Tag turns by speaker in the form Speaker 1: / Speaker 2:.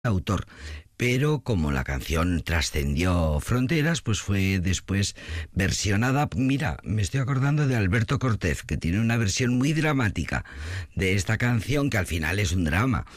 Speaker 1: autor. Pero como la canción trascendió fronteras, pues fue después versionada. Mira, me estoy acordando de Alberto Cortez, que tiene una versión muy dramática de esta canción, que al final es un drama.